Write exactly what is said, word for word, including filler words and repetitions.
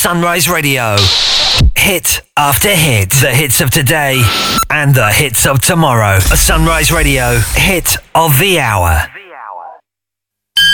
Sunrise Radio. Hit after hit. The hits of today and the hits of tomorrow. A Sunrise Radio hit of the hour.